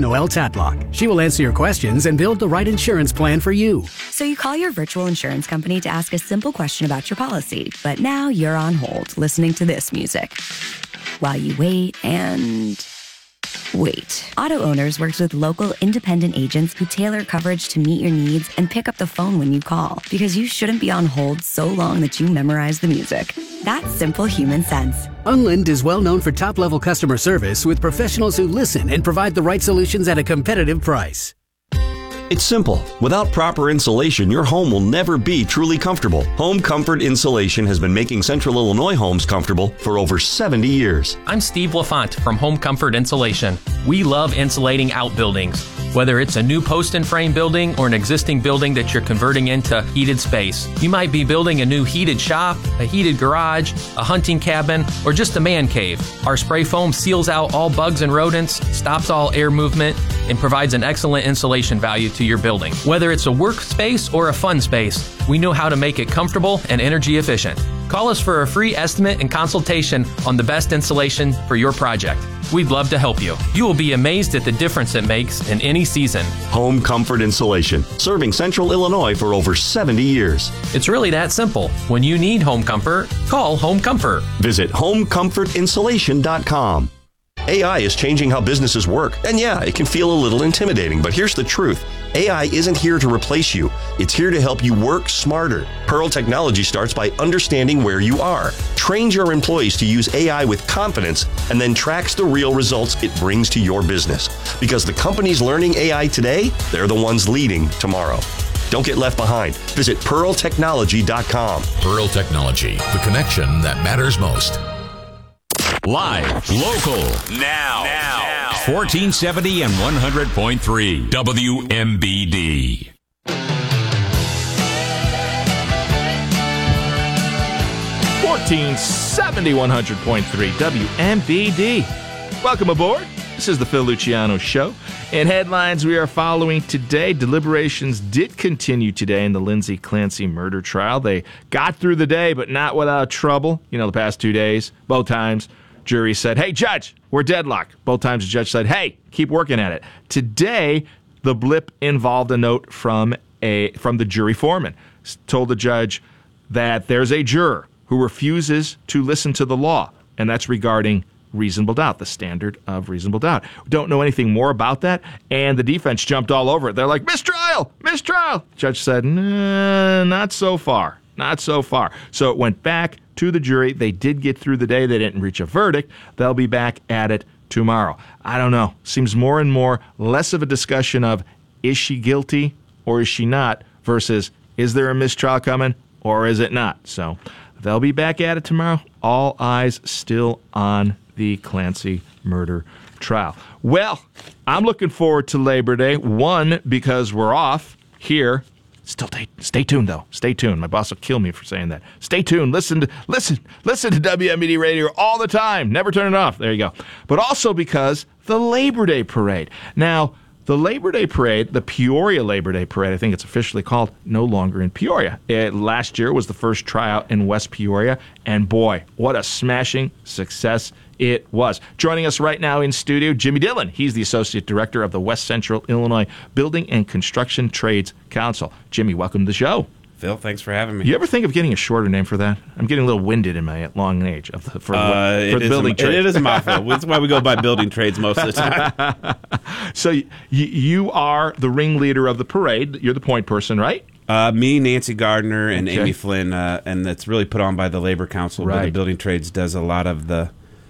Noelle Tatlock. She will answer your questions and build the right insurance plan for you. So you call your virtual insurance company to ask a simple question about your policy, but now you're on hold listening to this music while you wait and wait. Auto Owners works with local independent agents who tailor coverage to meet your needs and pick up the phone when you call, because you shouldn't be on hold so long that you memorize the music. That's simple human sense. Unlind is well known for top-level customer service with professionals who listen and provide the right solutions at a competitive price. It's simple. Without proper insulation, your home will never be truly comfortable. Home Comfort Insulation has been making Central Illinois homes comfortable for over 70 years. I'm Steve LaFont from Home Comfort Insulation. We love insulating outbuildings. Whether it's a new post and frame building or an existing building that you're converting into heated space. You might be building a new heated shop, a heated garage, a hunting cabin, or just a man cave. Our spray foam seals out all bugs and rodents, stops all air movement, and provides an excellent insulation value to your building. Whether it's a workspace or a fun space, we know how to make it comfortable and energy efficient. Call us for a free estimate and consultation on the best insulation for your project. We'd love to help you. You will be amazed at the difference it makes in any season. Home Comfort Insulation, serving Central Illinois for over 70 years. It's really that simple. When you need home comfort, call Home Comfort. Visit homecomfortinsulation.com. AI is changing how businesses work. And yeah, it can feel a little intimidating, but here's the truth. AI isn't here to replace you. It's here to help you work smarter. Pearl Technology starts by understanding where you are, trains your employees to use AI with confidence, and then tracks the real results it brings to your business. Because the companies learning AI today, they're the ones leading tomorrow. Don't get left behind. Visit pearltechnology.com. Pearl Technology, the connection that matters most. Live, local, now. 1470 and 100.3 WMBD. 1470 100.3 WMBD. Welcome aboard. This is the Phil Luciano Show. In headlines we are following today, deliberations did continue today in the Lindsay Clancy murder trial. They got through the day, but not without trouble. The past 2 days, both times, jury said, "Hey, judge, we're deadlocked." Both times the judge said, "Hey, keep working at it." Today, the blip involved a note from the jury foreman. Told the judge that there's a juror who refuses to listen to the law, and that's regarding reasonable doubt, the standard of reasonable doubt. Don't know anything more about that, and the defense jumped all over it. They're like, mistrial, mistrial. The judge said, nah, not so far, not so far. So it went back to the jury. They did get through the day. They didn't reach a verdict. They'll be back at it tomorrow. I don't know. Seems more and more less of a discussion of is she guilty or is she not versus is there a mistrial coming or is it not? So they'll be back at it tomorrow. All eyes still on the Clancy murder trial. Well, I'm looking forward to Labor Day. One, because we're off here. Still, stay tuned, though. Stay tuned. My boss will kill me for saying that. Stay tuned. Listen to WMBD Radio all the time. Never turn it off. There you go. But also because the Labor Day Parade. Now, the Labor Day Parade, the Peoria Labor Day Parade, I think it's officially called, no longer in Peoria. Last year was the first tryout in West Peoria, and boy, what a smashing success it was. Joining us right now in studio, Jimmy Dillon. He's the Associate Director of the West Central Illinois Building and Construction Trades Council. Jimmy, welcome to the show. Phil, thanks for having me. You ever think of getting a shorter name for that? I'm getting a little winded in my long age for the building trades. It is a mouthful. That's why we go by building trades most of the time. So you are the ringleader of the parade. You're the point person, right? Me, Nancy Gardner, and Amy Flynn, and that's really put on by the Labor Council. Right. But the building trades does a lot of the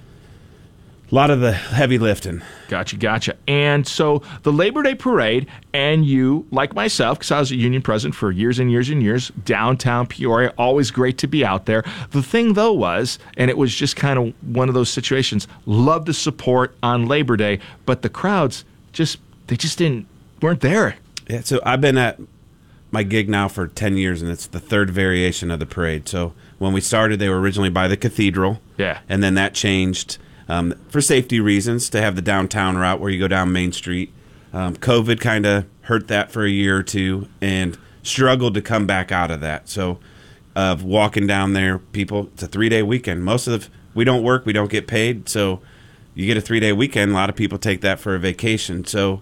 heavy lifting. Gotcha. And so the Labor Day Parade, and you, like myself, because I was a union president for years and years and years, downtown Peoria, always great to be out there. The thing, though, was, and it was just kind of one of those situations, love to support on Labor Day, but the crowds weren't there. Yeah, so I've been at my gig now for 10 years, and it's the third variation of the parade. So when we started, they were originally by the cathedral. Yeah. And then that changed for safety reasons to have the downtown route where you go down Main Street. COVID kind of hurt that for a year or two and struggled to come back out of that. So walking down there, people, it's a 3-day weekend. We don't work, we don't get paid. So you get a 3-day weekend. A lot of people take that for a vacation. So